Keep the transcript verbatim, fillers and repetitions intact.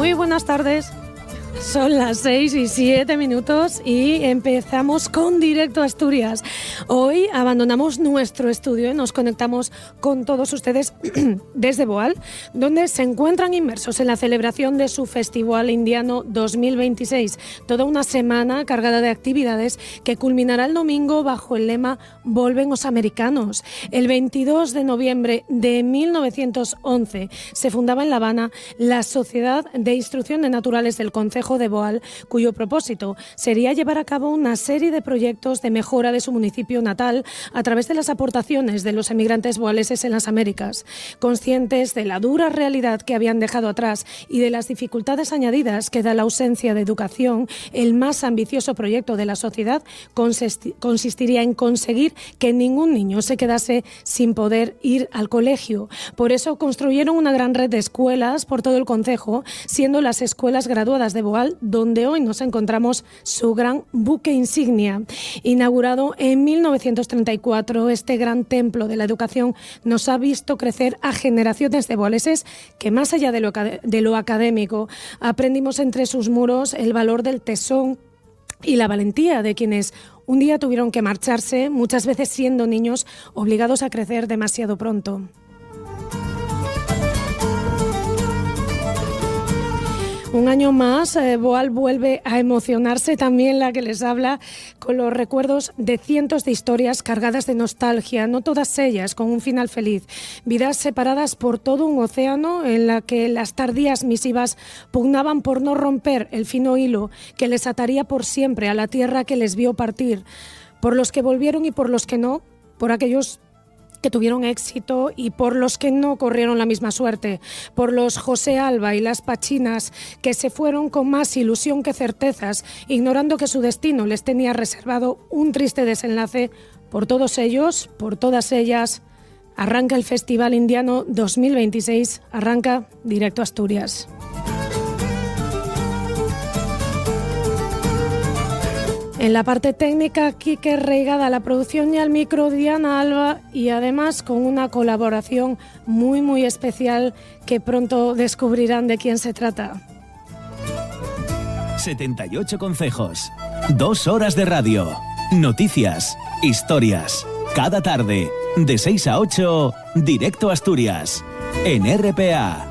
Muy buenas tardes. Son las seis y siete minutos y empezamos con Directo Asturias. Hoy abandonamos nuestro estudio y nos conectamos con todos ustedes desde Boal, donde se encuentran inmersos en la celebración de su Festival Indiano dos mil veintiséis. Toda una semana cargada de actividades que culminará el domingo bajo el lema Volven os americanos. El veintidós de noviembre de mil novecientos once se fundaba en La Habana la Sociedad de Instrucción de Naturales del Concejo de Boal, cuyo propósito sería llevar a cabo una serie de proyectos de mejora de su municipio natal a través de las aportaciones de los emigrantes boaleses en las Américas. Conscientes de la dura realidad que habían dejado atrás y de las dificultades añadidas que da la ausencia de educación, el más ambicioso proyecto de la sociedad consistiría en conseguir que ningún niño se quedase sin poder ir al colegio. Por eso construyeron una gran red de escuelas por todo el concejo, siendo las escuelas graduadas de Boal donde hoy nos encontramos su gran buque insignia. Inaugurado en mil novecientos treinta y cuatro, este gran templo de la educación nos ha visto crecer a generaciones de boaleses que, más allá de lo, de lo académico, aprendimos entre sus muros el valor del tesón y la valentía de quienes un día tuvieron que marcharse, muchas veces siendo niños obligados a crecer demasiado pronto. Un año más, eh, Boal vuelve a emocionarse, también la que les habla, con los recuerdos de cientos de historias cargadas de nostalgia, no todas ellas con un final feliz. Vidas separadas por todo un océano en la que las tardías misivas pugnaban por no romper el fino hilo que les ataría por siempre a la tierra que les vio partir. Por los que volvieron y por los que no, por aquellos que tuvieron éxito y por los que no corrieron la misma suerte, por los José Alba y las Pachinas que se fueron con más ilusión que certezas, ignorando que su destino les tenía reservado un triste desenlace. Por todos ellos, por todas ellas, arranca el Festival Indiano dos mil veintiséis, arranca Directo Asturias. En la parte técnica, Quique Reigada, la producción y al micro Diana Alba, y además con una colaboración muy muy especial que pronto descubrirán de quién se trata. setenta y ocho concejos, dos horas de radio, noticias, historias, cada tarde, de seis a ocho, Directo Asturias, en R P A.